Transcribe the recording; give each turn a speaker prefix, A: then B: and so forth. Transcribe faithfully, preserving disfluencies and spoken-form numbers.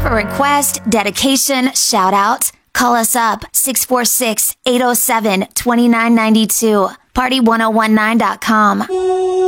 A: a request, dedication, shout out, call us up six four six, eight oh seven, two nine nine two. party ten nineteen dot com.